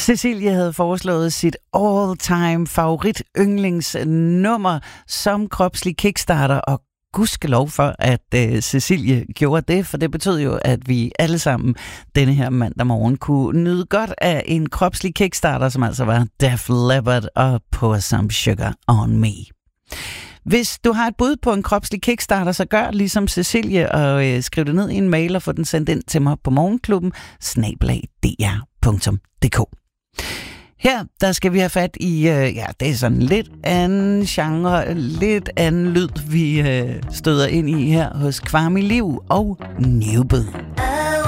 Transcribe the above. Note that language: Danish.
Cecilie havde foreslået sit all-time favorit yndlingsnummer som kropslig kickstarter, og gudskelov for, at Cecilie gjorde det, for det betød jo, at vi alle sammen denne her mandag morgen kunne nyde godt af en kropslig kickstarter, som altså var Def Leppard og Pour Some Sugar On Me. Hvis du har et bud på en kropslig kickstarter, så gør ligesom Cecilie og skriv det ned i en mail og få den sendt ind til mig på morgenklubben@dr.dk. Her, der skal vi have fat i, det er sådan lidt anden genre, lidt anden lyd, vi støder ind i her hos Kvarmi Liv og Newbød.